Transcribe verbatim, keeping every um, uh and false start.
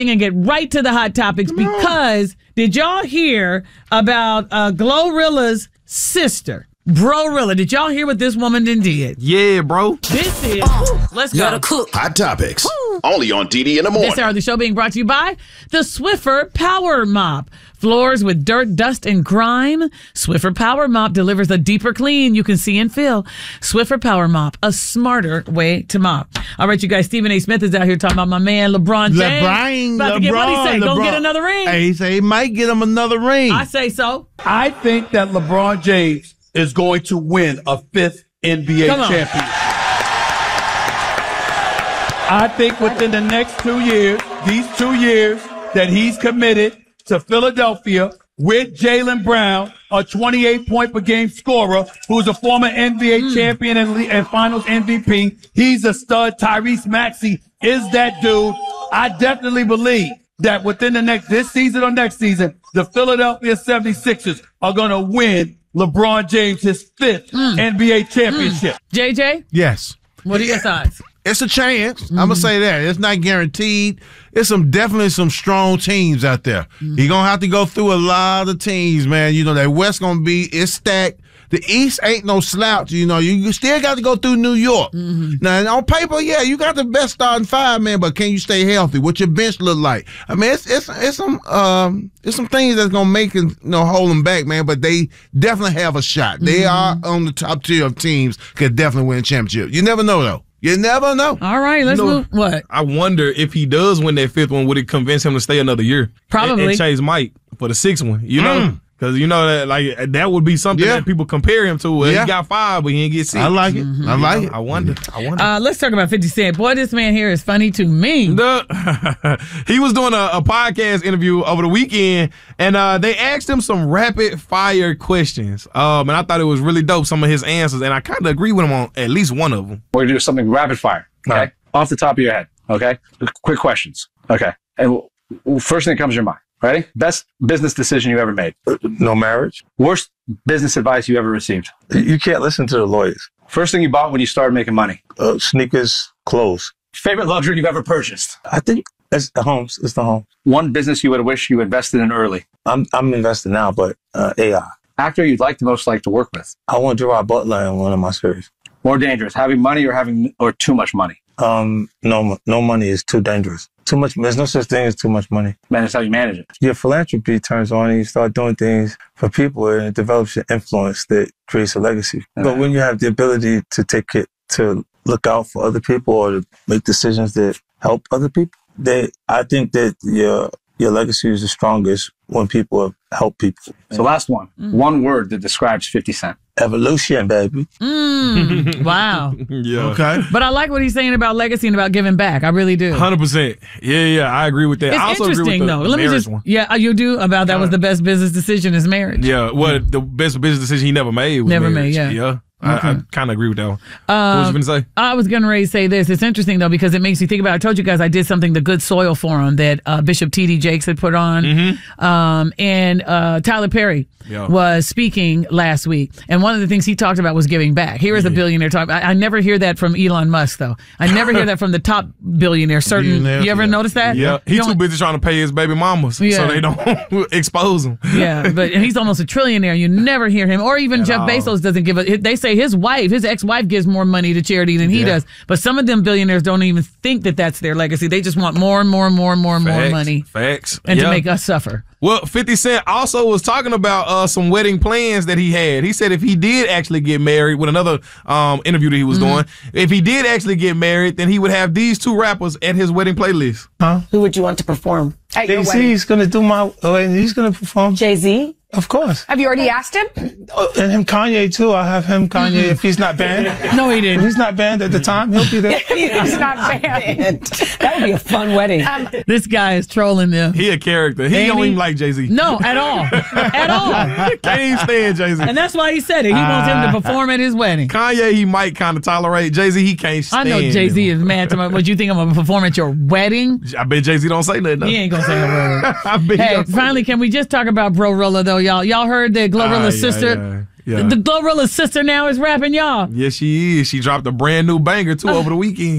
and get right to the hot topics because did y'all hear about uh, Glorilla's sister, Brorilla? Did y'all hear what this woman done did? Yeah, bro. This is, let's go. Cook. Hot topics. Only on D D in the morning. This hour of the show being brought to you by the Swiffer Power Mop. Floors with dirt, dust, and grime. Swiffer Power Mop delivers a deeper clean you can see and feel. Swiffer Power Mop, a smarter way to mop. All right, you guys, Stephen A. Smith is out here talking about my man, LeBron James. LeBron, About LeBron, to get what he say, LeBron. go get another ring. Hey, he say he might get him another ring. I say so. I think that LeBron James is going to win a fifth N B A Come on. championship. I think within the next two years, these two years that he's committed to Philadelphia with Jaylen Brown, a twenty-eight point per game scorer, who's a former N B A mm. champion and, le- and finals M V P. He's a stud. Tyrese Maxey is that dude. I definitely believe that within the next, this season or next season, the Philadelphia seventy-sixers are going to win LeBron James his fifth mm. N B A championship. Mm. J J? Yes. What are your thoughts? It's a chance. Mm-hmm. I'm gonna say that. It's not guaranteed. It's some definitely some strong teams out there. Mm-hmm. You're gonna have to go through a lot of teams, man. You know, that West gonna be it's stacked. The East ain't no slouch. You know, you still got to go through New York. Mm-hmm. Now, on paper, yeah, you got the best starting five, man, but can you stay healthy? What your bench look like? I mean, it's it's it's some um it's some things that's gonna make it, you know, hold them back, man. But they definitely have a shot. Mm-hmm. They are on the top tier of teams. Could definitely win a championship. You never know though. You never know. All right, let's you know, move. What? I wonder if he does win that fifth one, would it convince him to stay another year? Probably. And, and chase Mike for the sixth one, you know? Mm. Because you know that like that would be something Yeah. that people compare him to. Well, Yeah. He got five, but he didn't get six. I like it. Mm-hmm. I like You it. know, I wonder. I wonder. Uh, let's talk about fifty Cent. Boy, this man here is funny to me. The, he was doing a, a podcast interview over the weekend, and uh, they asked him some rapid fire questions. Um, and I thought it was really dope, some of his answers, and I kind of agree with him on at least one of them. We're going to do something rapid fire, okay? Right. Off the top of your head, okay? Quick questions, okay? And w- w- first thing that comes to your mind, ready? Best business decision you ever made? No marriage. Worst business advice you ever received? You can't listen to the lawyers. First thing you bought when you started making money? Uh, sneakers, clothes. Favorite luxury you've ever purchased? I think it's the homes. It's the home. One business you would have wished you invested in early? I'm I'm investing now, but uh, A I. Actor you'd like the most like to work with? I want Gerard Butler in one of my series. More dangerous, having money or having or too much money? Um, no, no money is too dangerous. Too much. There's no such thing as too much money. Man, that's how you manage it. Your philanthropy turns on, and you start doing things for people, and it develops your influence that creates a legacy. Yeah. But when you have the ability to take it, to look out for other people, or to make decisions that help other people, they, I think that your your legacy is the strongest when people help people. So last one. Mm. One word that describes fifty Cent. Evolution, baby. Mm, wow. Yeah. Okay. But I like what he's saying about legacy and about giving back. I really do. one hundred percent. Yeah, yeah, I agree with that. It's I also interesting, agree with the, though. the Let me marriage just, one. yeah, you do about that was the best business decision is marriage. Yeah, well, the best business decision he never made was Never marriage. made, yeah. Yeah. Okay. I, I kind of agree with that one. Um, what was you going to say? I was going to say this. It's interesting, though, because it makes you think about, I told you guys I did something, the Good Soil Forum that uh, Bishop T D Jakes had put on. Mm-hmm. Um, and uh, Tyler Perry yeah. was speaking last week. And one of the things he talked about was giving back. Here is yeah. a billionaire talk. I, I never hear that from Elon Musk, though. I never hear that from the top billionaire. Certain, you ever yeah. notice that? Yeah, he's too busy trying to pay his baby mamas Yeah. so they don't expose him. Yeah, but he's almost a trillionaire. You never hear him. Or even At Jeff all. Bezos doesn't give a, they say his wife, his ex-wife gives more money to charity than he Yeah. does. But some of them billionaires don't even think that that's their legacy. They just want more and more and more and more and more Facts. money. Facts. And Yeah. to make us suffer. Well, fifty Cent also was talking about uh, some wedding plans that he had. He said if he did actually get married, with another um, interview that he was Mm-hmm. doing, if he did actually get married, then he would have these two rappers at his wedding playlist. Huh? Who would you want to perform at your Jay-Z wedding? is gonna do my. Oh, and he's gonna perform. Jay-Z? Of course. Have you already asked him? Oh, and him, Kanye too. I have him, Kanye. If he's not banned, No, he if didn't. he's not banned at the time, he'll be there. He's not banned. That would be a fun wedding. Um, This guy is trolling them. He a character. He Ain't don't he? even like Jay-Z. No, at all. At all. Can't even stand Jay-Z. And that's why he said it. He wants him to perform at his wedding. Kanye, he might kind of tolerate. Jay-Z, he can't I stand know Jay-Z him. is mad to my, what you think I'm going to perform at your wedding? I bet Jay-Z don't say nothing. though. He ain't going to say a word. I bet he Hey, don't say finally, can we just talk about Brorilla, though, y'all? Y'all heard that Glorilla's Ah, yeah, sister? yeah, yeah. The Glorilla's sister now is rapping, y'all. Yes, she is. She dropped a brand new banger, too, over the weekend.